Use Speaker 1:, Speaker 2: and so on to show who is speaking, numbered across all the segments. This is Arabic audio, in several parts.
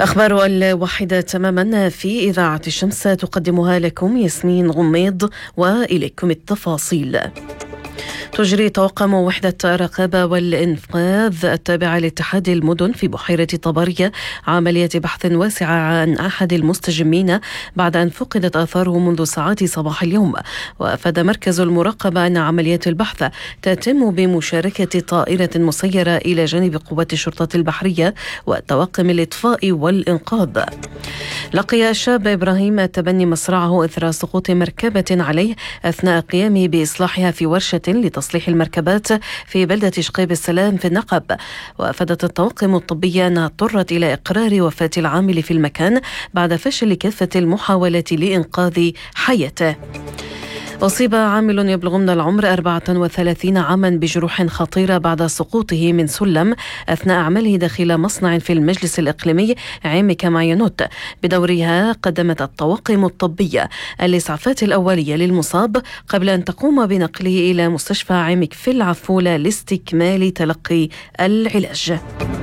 Speaker 1: الأخبار الواحدة تماما في إذاعة الشمس تقدمها لكم ياسمين غميض، وإليكم التفاصيل. تجري طواقم وحدة الرقابة والإنقاذ التابعة لاتحاد المدن في بحيرة طبرية عملية بحث واسعة عن أحد المستجمين بعد أن فقدت آثاره منذ ساعات صباح اليوم. وأفاد مركز المراقبة أن عمليات البحث تتم بمشاركة طائرة مسيرة إلى جانب قوات الشرطة البحرية وطواقم الإطفاء والإنقاذ. لقي الشاب إبراهيم التبني مصرعه إثر سقوط مركبة عليه أثناء قيامه بإصلاحها في ورشة لتصليح المركبات في بلدة شقيب السلام في النقب. وأفادت الطواقم الطبية أنها اضطرت إلى إقرار وفاة العامل في المكان بعد فشل كافة المحاولات لإنقاذ حياته. أصيب عامل يبلغ من العمر 34 عاما بجروح خطيرة بعد سقوطه من سلم أثناء عمله داخل مصنع في المجلس الإقليمي عين كامايونوت. بدورها قدمت الطواقم الطبية الإسعافات الأولية للمصاب قبل أن تقوم بنقله إلى مستشفى عمك في العفولة لاستكمال تلقي العلاج.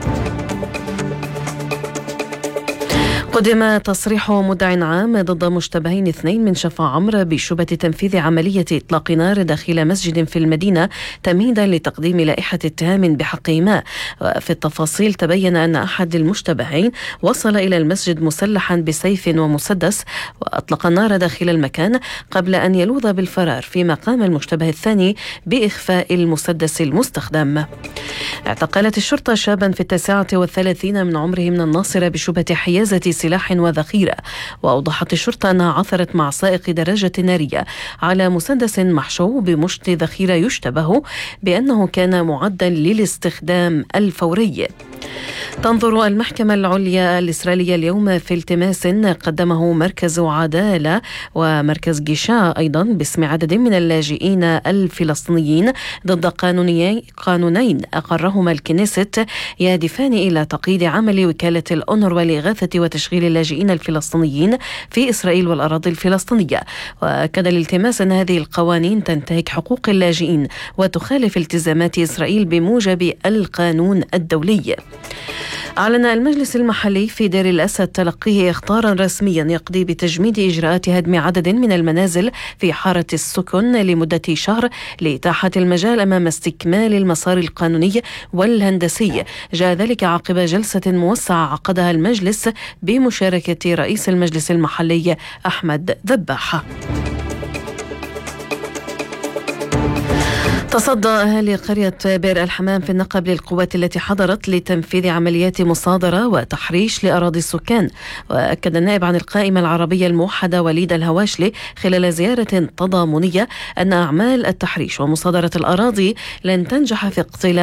Speaker 1: قدم تصريح مدعي عام ضد مشتبهين 2 من شفا عمرو بشبهة تنفيذ عملية إطلاق نار داخل مسجد في المدينة تمهيدا لتقديم لائحة اتهام بحقهما. وفي التفاصيل تبين أن أحد المشتبهين وصل إلى المسجد مسلحا بسيف ومسدس وأطلق النار داخل المكان قبل أن يلوذ بالفرار، فيما قام المشتبه الثاني بإخفاء المسدس المستخدم. اعتقلت الشرطة شابا في 39 من عمره من الناصرة بشبهة حيازة سلاح وذخيرة. وأوضحت الشرطة أنها عثرت مع سائق دراجة نارية على مسدس محشو بمشط ذخيرة يشتبه بأنه كان معدا للاستخدام الفوري. تنظر المحكمة العليا الإسرائيلية اليوم في التماس قدمه مركز عدالة ومركز جيشا أيضا باسم عدد من اللاجئين الفلسطينيين ضد قانونين أقرهما الكنيست يهدفان إلى تقييد عمل وكالة الأونروا لإغاثة وتشغيل اللاجئين الفلسطينيين في إسرائيل والأراضي الفلسطينية. وأكد الالتماس أن هذه القوانين تنتهك حقوق اللاجئين وتخالف التزامات إسرائيل بموجب القانون الدولي. أعلن المجلس المحلي في دير الأسد تلقيه إخطارا رسميا يقضي بتجميد إجراءات هدم عدد من المنازل في حارة السكن لمدة شهر لإتاحة المجال أمام استكمال المسار القانوني والهندسي. جاء ذلك عقب جلسة موسعة عقدها المجلس بمشاركة رئيس المجلس المحلي أحمد ذباح. تصدى أهالي قرية بئر الحمام في النقب للقوات التي حضرت لتنفيذ عمليات مصادرة وتحريش لأراضي السكان. وأكد النائب عن القائمة العربية الموحدة وليد الهواشلي خلال زيارة تضامنية أن أعمال التحريش ومصادرة الأراضي لن تنجح في اقتلاع